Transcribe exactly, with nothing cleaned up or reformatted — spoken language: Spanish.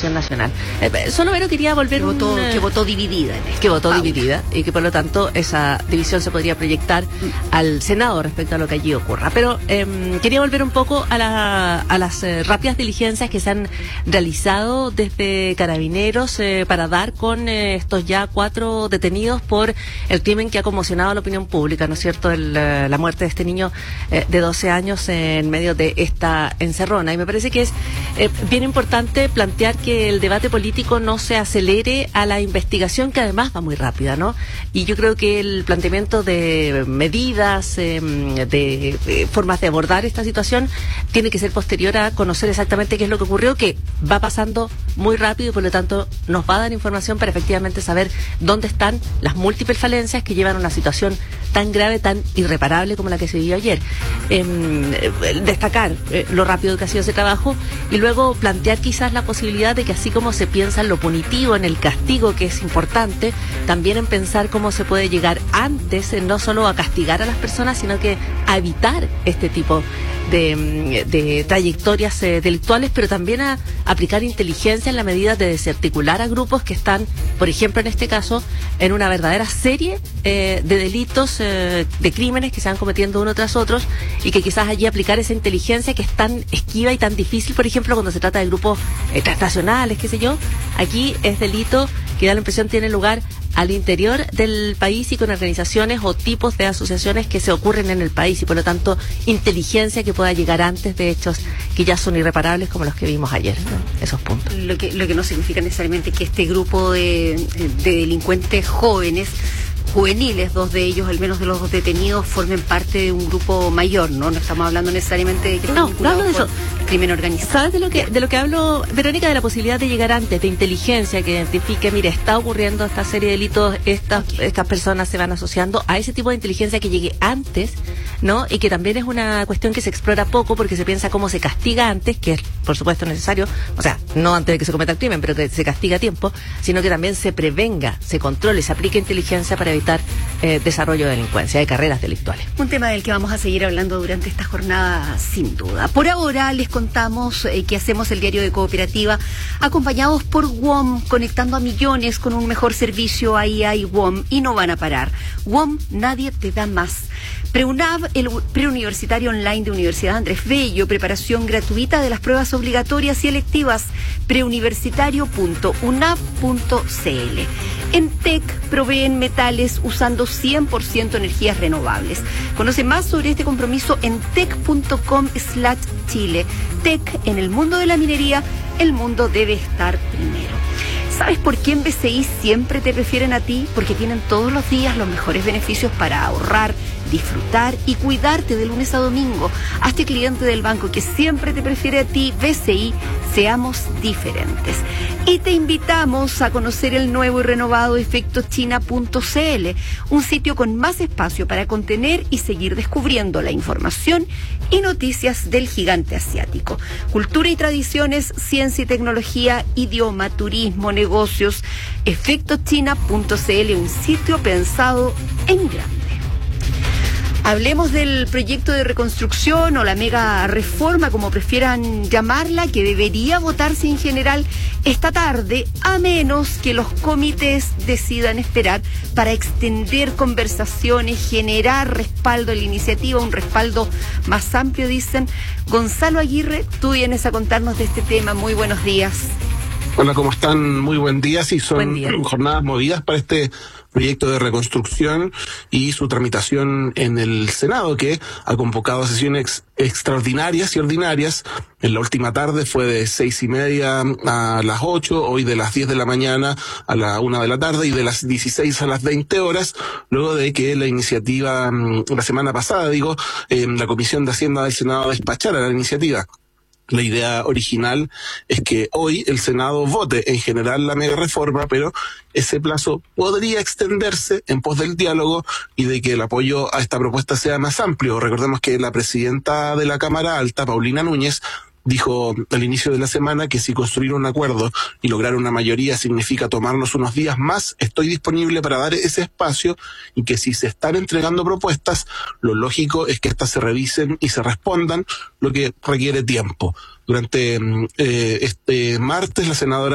Concertación Nacional. Eh, solo Vero quería volver que votó, un, que votó dividida. En que votó Paula. dividida y que por lo tanto esa división se podría proyectar mm. al Senado respecto a lo que allí ocurra. Pero eh, quería volver un poco a, la, a las eh, rápidas diligencias que se han realizado desde Carabineros eh, para dar con eh, estos ya cuatro detenidos por el crimen que ha conmocionado a la opinión pública, ¿no es cierto? El, la muerte de este niño eh, de doce años en medio de esta encerrona. Y me parece que es eh, bien importante plantear que el debate político no se acelere a la investigación, que además va muy rápida, ¿no? Y yo creo que el planteamiento de medidas, eh, de, de formas de abordar esta situación tiene que ser posterior a conocer exactamente qué es lo que ocurrió, que va pasando muy rápido y por lo tanto nos va a dar información para efectivamente saber dónde están las múltiples falencias que llevan a una situación tan grave, tan irreparable como la que se vivió ayer. Eh, destacar eh, lo rápido que ha sido ese trabajo y luego plantear quizás la posibilidad de que así como se piensa en lo punitivo, en el castigo, que es importante, también en pensar cómo se puede llegar antes, eh, no solo a castigar a las personas, sino que a evitar este tipo de, de trayectorias eh, delictuales, pero también a aplicar inteligencia en la medida de desarticular a grupos que están, por ejemplo en este caso, en una verdadera serie eh, de delitos, eh, de crímenes que se van cometiendo uno tras otros y que quizás allí aplicar esa inteligencia que es tan esquiva y tan difícil, por ejemplo, cuando se trata de grupos eh, transnacionales, qué sé yo, aquí es delito que da la impresión tiene lugar al interior del país y con organizaciones o tipos de asociaciones que se ocurren en el país y por lo tanto inteligencia que pueda llegar antes de hechos que ya son irreparables como los que vimos ayer, ¿no? Esos puntos. Lo que, lo que no significa necesariamente que este grupo de, de delincuentes jóvenes, juveniles, dos de ellos, al menos de los dos detenidos, formen parte de un grupo mayor, ¿no? No estamos hablando necesariamente de que no, no hablo de eso. Crimen organizado. ¿Sabes de lo que de lo que hablo, Verónica? De la posibilidad de llegar antes, de inteligencia que identifique, mire, está ocurriendo esta serie de delitos, estas okay. estas personas se van asociando, a ese tipo de inteligencia que llegue antes, ¿no? Y que también es una cuestión que se explora poco porque se piensa cómo se castiga antes, que es por supuesto necesario, o sea, no antes de que se cometa el crimen, pero que se castiga a tiempo, sino que también se prevenga, se controle, se aplique inteligencia para evitar eh, desarrollo de delincuencia, de carreras delictuales. Un tema del que vamos a seguir hablando durante esta jornada, sin duda. Por ahora les contamos eh, que hacemos el diario de Cooperativa acompañados por W O M, conectando a millones con un mejor servicio. Ahí hay W O M y no van a parar. W O M, nadie te da más. PreUNAV, el preuniversitario online de Universidad Andrés Bello, preparación gratuita de las pruebas obligatorias y electivas, preuniversitario punto unav punto cl. En T E C proveen metales usando cien por ciento energías renovables. Conoce más sobre este compromiso en tec punto com slash chile. T E C, en el mundo de la minería, el mundo debe estar primero. ¿Sabes por qué en B C I siempre te prefieren a ti? Porque tienen todos los días los mejores beneficios para ahorrar, disfrutar y cuidarte de lunes a domingo. Hazte cliente del banco que siempre te prefiere a ti. B C I, seamos diferentes. Y te invitamos a conocer el nuevo y renovado efecto china punto cl, un sitio con más espacio para contener y seguir descubriendo la información y noticias del gigante asiático. Cultura y tradiciones, ciencia y tecnología, idioma, turismo, negocios. efecto china punto cl, un sitio pensado en grande. Hablemos del proyecto de reconstrucción o la mega reforma, como prefieran llamarla, que debería votarse en general esta tarde, a menos que los comités decidan esperar para extender conversaciones, generar respaldo a la iniciativa, un respaldo más amplio, dicen. Gonzalo Aguirre, tú vienes a contarnos de este tema. Muy buenos días. Hola, ¿cómo están? Muy buen día. Sí, son Buen día. jornadas movidas para este proyecto de reconstrucción y su tramitación en el Senado, que ha convocado a sesiones extraordinarias y ordinarias. En la última tarde fue de seis y media a las ocho, hoy de las diez de la mañana a la una de la tarde y de las dieciséis a las veinte horas, luego de que la iniciativa, la semana pasada, digo, eh, la Comisión de Hacienda del Senado despachara la iniciativa. La idea original es que hoy el Senado vote en general la mega reforma, pero ese plazo podría extenderse en pos del diálogo y de que el apoyo a esta propuesta sea más amplio. Recordemos que la presidenta de la Cámara Alta, Paulina Núñez, dijo al inicio de la semana que si construir un acuerdo y lograr una mayoría significa tomarnos unos días más, estoy disponible para dar ese espacio, y que si se están entregando propuestas, lo lógico es que éstas se revisen y se respondan, lo que requiere tiempo. Durante eh, este martes, la senadora